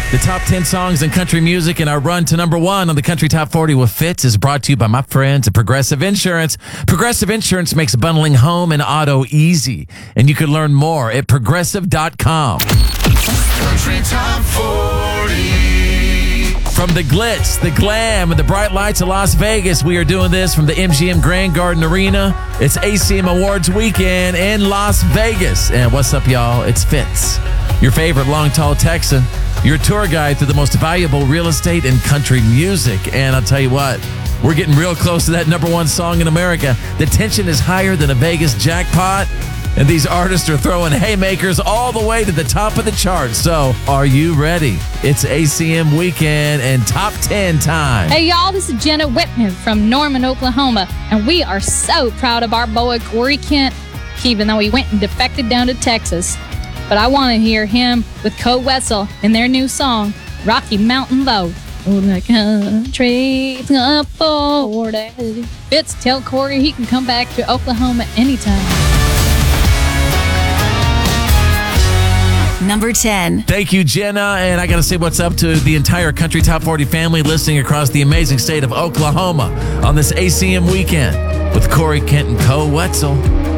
The top 10 songs in country music and our run to number one on the Country Top 40 with Fitz is brought to you by my friends at Progressive Insurance. Progressive Insurance makes bundling home and auto easy. And you can learn more at progressive.com. Country Top 40. From the glitz, the glam, and the bright lights of Las Vegas, we are doing this from the MGM Grand Garden Arena. It's ACM Awards weekend in Las Vegas. And what's up, y'all? It's Fitz, your favorite long, tall Texan, your tour guide through the most valuable real estate and country music. And I'll tell you what, we're getting real close to that number one song in America. The tension is higher than a Vegas jackpot. And these artists are throwing haymakers all the way to the top of the charts. So, are you ready? It's ACM weekend and top 10 time. Hey, y'all, this is Jenna Whitman from Norman, Oklahoma. And we are so proud of our boy, Corey Kent, even though he went and defected down to Texas. But I want to hear him with Co Wetzel in their new song, Rocky Mountain Low. Oh, the country's up for it. Fitz, tell Corey he can come back to Oklahoma anytime. Number 10. Thank you, Jenna. And I got to say what's up to the entire Country Top 40 family listening across the amazing state of Oklahoma on this ACM weekend with Corey Kent and Co Wetzel.